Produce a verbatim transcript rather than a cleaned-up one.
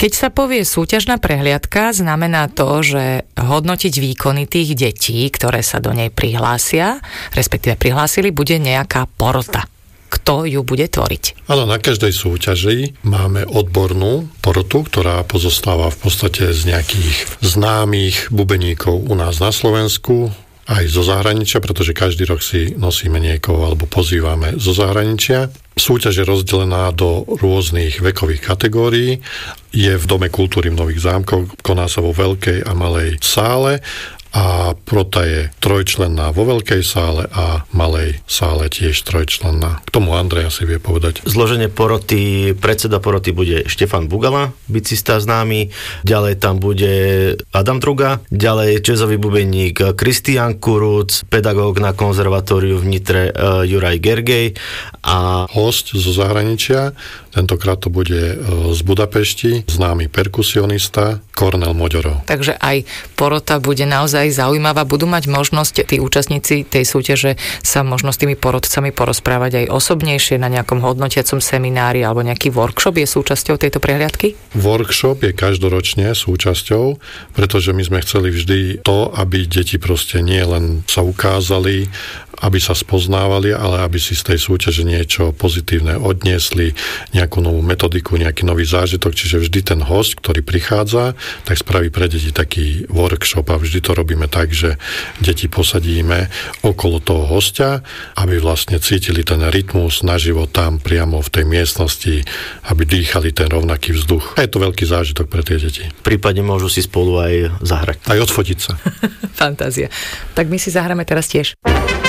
Keď sa povie súťažná prehliadka, znamená to, že hodnotiť výkony tých detí, ktoré sa do nej prihlásia, respektíve prihlásili, bude nejaká porota. Kto ju bude tvoriť? Áno, na každej súťaži máme odbornú porotu, ktorá pozostáva v podstate z nejakých známych bubeníkov u nás na Slovensku, aj zo zahraničia, pretože každý rok si nosíme niekoho alebo pozývame zo zahraničia. Súťaž je rozdelená do rôznych vekových kategórií. Je v Dome kultúry v Nových Zámkoch, koná sa vo veľkej a malej sále a porota je trojčlenná vo veľkej sále a malej sále tiež trojčlenná. K tomu Andrej asi vie povedať. Zloženie poroty, predseda poroty bude Štefan Bugala, bicista známy, ďalej tam bude Adam Druga, ďalej jazzový bubeník Kristián Kuruc, pedagóg na konzervatóriu v Nitre Juraj Gergej a host zo zahraničia, tentokrát to bude z Budapešti, známy perkusionista Kornel Moďoro. Takže aj porota bude naozaj zaujímavá. Budú mať možnosť tí účastníci tej súťaže sa možno s tými porodcami porozprávať aj osobnejšie na nejakom hodnotiacom seminári alebo nejaký workshop je súčasťou tejto prehliadky? Workshop je každoročne súčasťou, pretože my sme chceli vždy to, aby deti proste nie len sa ukázali, aby sa spoznávali, ale aby si z tej súťaže niečo pozitívne odniesli, nejakú novú metodiku, nejaký nový zážitok, čiže vždy ten host, ktorý prichádza, tak spraví pre deti taký workshop a vždy to robíme tak, že deti posadíme okolo toho hostia, aby vlastne cítili ten rytmus naživo tam priamo v tej miestnosti, aby dýchali ten rovnaký vzduch. A je to veľký zážitok pre tie deti. Prípadne môžu si spolu aj zahrať. Aj odfotiť sa. Fantázia. Tak my si zahráme teraz tiež.